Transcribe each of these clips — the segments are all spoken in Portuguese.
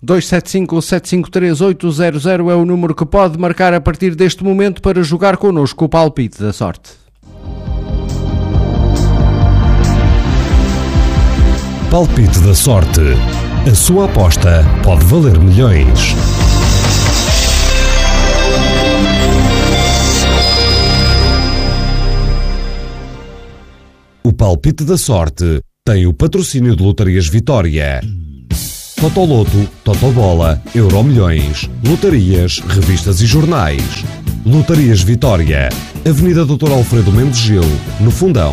275-753-800 é o número que pode marcar a partir deste momento para jogar connosco o palpite da sorte. Palpite da sorte. A sua aposta pode valer milhões. O palpite da sorte tem o patrocínio de Lotarias Vitória. Totoloto, Totobola, Euromilhões, lotarias, revistas e jornais. Lotarias Vitória, Avenida Dr. Alfredo Mendes Gil, no Fundão.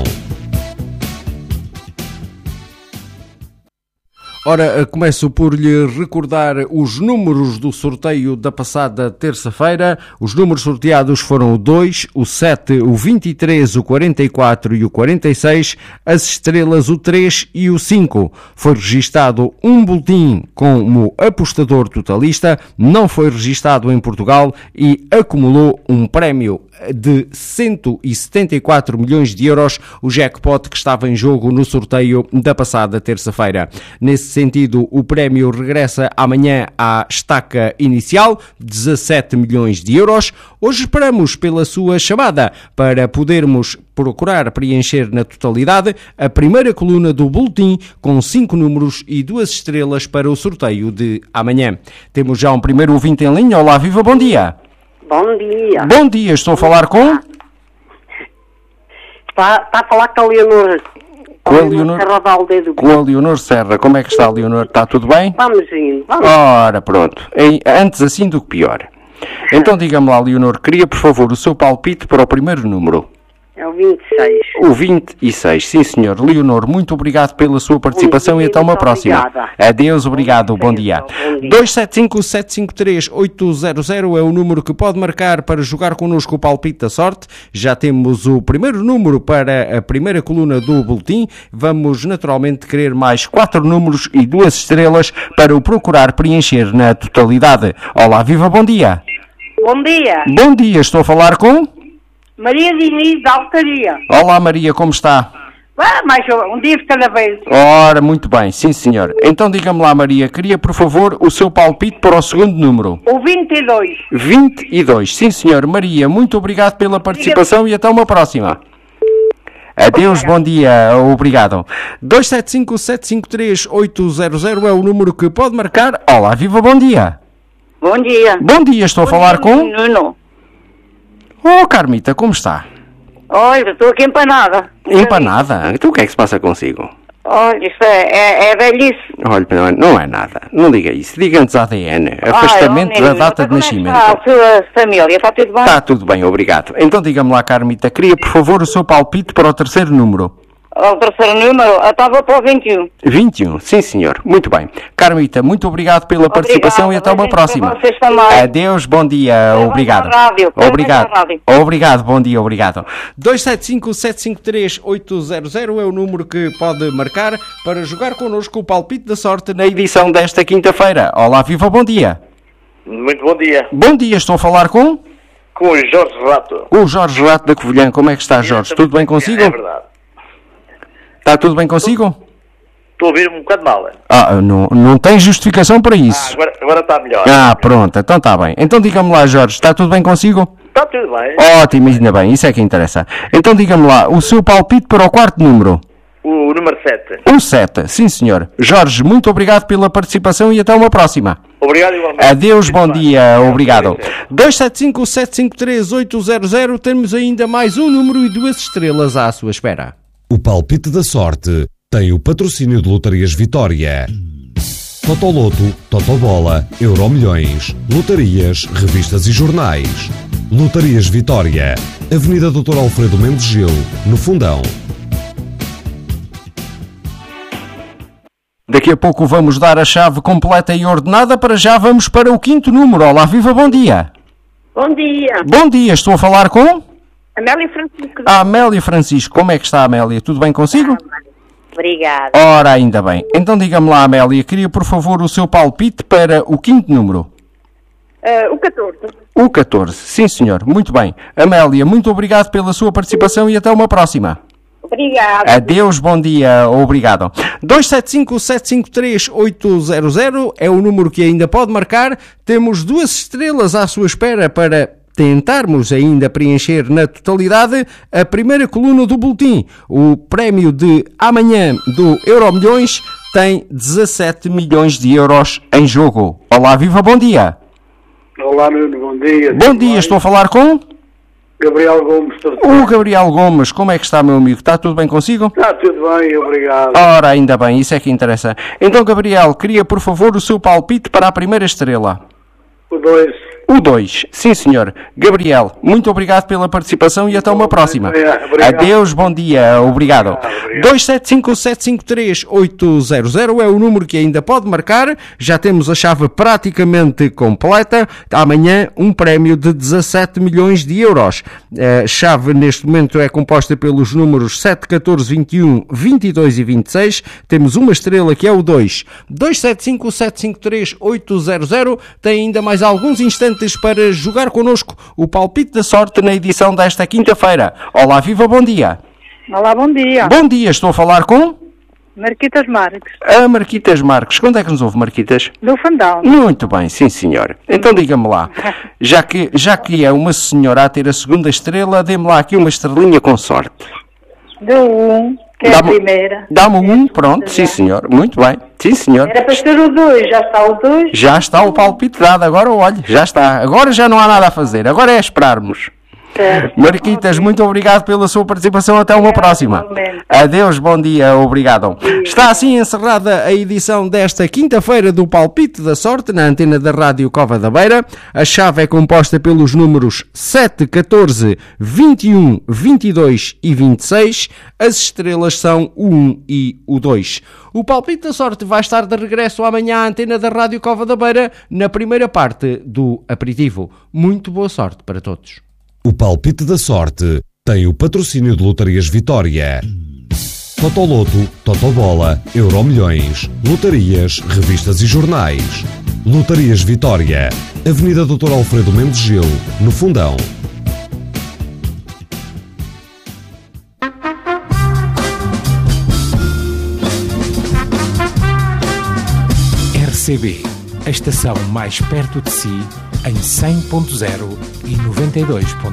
Ora, começo por lhe recordar os números do sorteio da passada terça-feira. Os números sorteados foram o 2, o 7, o 23, o 44 e o 46, as estrelas o 3 e o 5. Foi registado um boletim como apostador totalista, não foi registado em Portugal e acumulou um prémio de 174 milhões de euros, o jackpot que estava em jogo no sorteio da passada terça-feira. Nesse sentido, o prémio regressa amanhã à estaca inicial, 17 milhões de euros. Hoje esperamos pela sua chamada para podermos procurar preencher na totalidade a primeira coluna do boletim com 5 números e 2 estrelas para o sorteio de amanhã. Temos já um primeiro ouvinte em linha. Olá, viva, bom dia. Bom dia. Bom dia, estou a falar com? Está a falar com a Leonor. Com a Leonor Serra da Aldeia do Com a Leonor Serra. Como é que está, Leonor? Está tudo bem? Vamos indo, vamos. Ora, pronto. Antes assim do que pior. Então diga-me lá, Leonor, queria por favor o seu palpite para o primeiro número. É o 26. O 26, sim senhor. Leonor, muito obrigado pela sua participação e até uma próxima. Obrigada. Adeus, obrigado, bom dia. 275-753-800 é o número que pode marcar para jogar connosco o palpite da sorte. Já temos o primeiro número para a primeira coluna do boletim. Vamos naturalmente querer mais 4 números e 2 estrelas para o procurar preencher na totalidade. Olá, viva, bom dia. Bom dia. Bom dia, estou a falar com... Maria Diniz da Altaria. Olá, Maria, como está? Mais um dia de cada vez. Ora, muito bem, sim senhor. Então diga-me lá, Maria, queria por favor o seu palpite para o segundo número. O 22. 22, sim senhor. Maria, muito obrigado pela participação e até uma próxima. Adeus, bom dia, obrigado. 275-753-800 é o número que pode marcar. Olá, viva, bom dia. Bom dia. Bom dia, estou a falar com... Nuno. Oh, Carmita, como está? Olha, estou aqui empanada. Empanada? Então o que é que se passa consigo? Olha, isto é velhice. Olha, não é nada. Não diga isso. Diga antes ADN. Afastamento da data de nascimento. A sua família, está tudo bem? Está tudo bem, obrigado. Então diga-me lá, Carmita, queria por favor o seu palpite para o terceiro número. O terceiro número, eu estava para o 21. 21, sim senhor. Muito bem. Carmita, muito obrigado pela participação e até uma próxima. Vocês também. Adeus, bom dia, obrigado. Obrigado. Obrigado, bom dia, obrigado. 275-753-800 é o número que pode marcar para jogar connosco o palpite da sorte na edição desta quinta-feira. Olá, viva, bom dia. Muito bom dia. Bom dia, estou a falar com? Com o Jorge Rato. O Jorge Rato da Covilhã. Como é que está, Jorge? Tudo bem consigo? É verdade. Está tudo bem consigo? Estou a ouvir um bocado mal. Não tem justificação para isso. Agora está melhor. Pronto, então está bem. Então diga-me lá, Jorge, está tudo bem consigo? Está tudo bem. Ótimo, ainda bem, isso é que interessa. Então diga-me lá, o seu palpite para o quarto número? O número 7. O 7, sim senhor. Jorge, muito obrigado pela participação e até uma próxima. Obrigado igualmente. Adeus, bom dia, obrigado. 275-753-800, temos ainda mais um número e 2 estrelas à sua espera. O palpite da sorte tem o patrocínio de Lotarias Vitória. Totoloto, Totobola, Euromilhões, lotarias, revistas e jornais. Lotarias Vitória, Avenida Dr. Alfredo Mendes Gil, no Fundão. Daqui a pouco vamos dar a chave completa e ordenada. Para já vamos para o quinto número. Olá, viva, bom dia. Bom dia. Bom dia, estou a falar com... Amélia Francisco. Amélia Francisco, como é que está, Amélia? Tudo bem consigo? Obrigada. Ora, ainda bem. Então diga-me lá, Amélia, queria por favor o seu palpite para o quinto número. O 14. O 14, sim senhor, muito bem. Amélia, muito obrigado pela sua participação e até uma próxima. Obrigada. Adeus, bom dia, obrigado. 275-753-800 é o número que ainda pode marcar. Temos 2 estrelas à sua espera para tentarmos ainda preencher na totalidade a primeira coluna do boletim. O prémio de amanhã do Euromilhões tem 17 milhões de euros em jogo. Olá, viva, bom dia. Olá, Nuno, bom dia. Bom dia, estou a falar com Gabriel Gomes. o Gabriel Gomes. Como é que está, meu amigo? Está tudo bem consigo? Está tudo bem, obrigado. Ora, ainda bem, isso é que interessa. Então, Gabriel, queria, por favor, o seu palpite para a primeira estrela. O 2. O 2, sim senhor. Gabriel, muito obrigado pela participação e até uma próxima. Obrigado. Adeus, bom dia, obrigado. Obrigado. 275-753-800 é o número que ainda pode marcar. Já temos a chave praticamente completa. Amanhã um prémio de 17 milhões de euros. A chave neste momento é composta pelos números 7, 14, 21, 22 e 26. Temos uma estrela que é o 2. 275-753-800. Tem ainda mais alguns instantes para jogar connosco o palpite da sorte na edição desta quinta-feira. Olá, viva, bom dia. Olá, bom dia. Bom dia, estou a falar com Marquitas Marques, a Marquitas Marques. Quando é que nos ouve, Marquitas? do Fundão. Muito bem, sim senhor. Então diga-me lá, já que é uma senhora a ter a segunda estrela, dê-me lá aqui uma estrelinha com sorte. Deu 1, que é a primeira. Dá-me um, pronto, sim senhor. Muito bem, sim senhor. Era para ser o 2, já está o 2. Já está o palpite dado, agora olhe, já está. Agora já não há nada a fazer, agora é esperarmos. Certo. Marquitas, muito obrigado pela sua participação, até uma próxima. igualmente. Adeus, bom dia, obrigado. Está assim encerrada a edição desta quinta-feira do Palpite da Sorte na antena da Rádio Cova da Beira. A chave é composta pelos números 7, 14, 21, 22 e 26. As estrelas são o 1 e o 2. O Palpite da Sorte vai estar de regresso amanhã à antena da Rádio Cova da Beira na primeira parte do aperitivo. Muito boa sorte para todos. O Palpite da Sorte tem o patrocínio de Lotarias Vitória. Totoloto, Totobola, Euromilhões, lotarias, revistas e jornais. Lotarias Vitória, Avenida Dr. Alfredo Mendes Gil, no Fundão. RCB, a estação mais perto de si, em 100.0 e 92.0.